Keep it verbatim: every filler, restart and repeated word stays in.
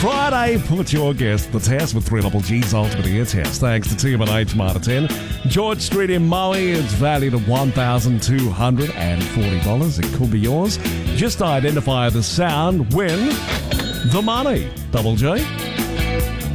Friday, put your guest to the test with three Double G's Ultimate Ear Test. Thanks to Team and H Marta ten. George Street in Maui, it's valued at one thousand two hundred forty dollars. It could be yours. Just identify the sound, win the money. Double G.